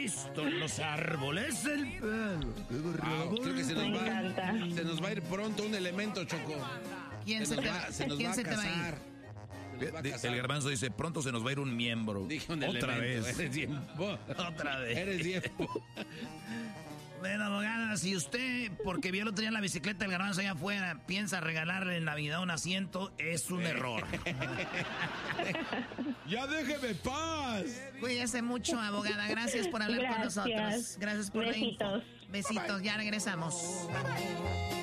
Visto en los árboles el pelo. Creo que se nos va a ir pronto un elemento, Choco. ¿Quién se te va a ir? El Garbanzo dice, pronto se nos va a ir un miembro. Otra vez. Eres tiempo. Otra vez. Eres tiempo. Bueno, abogada, si usted, porque vio el otro día la bicicleta del Garbanzo allá afuera, piensa regalarle en Navidad un asiento, es un error. ¡Ya déjeme paz! Cuídese mucho, abogada. Gracias por hablar con nosotros. Gracias por Besitos. Besitos, ya regresamos.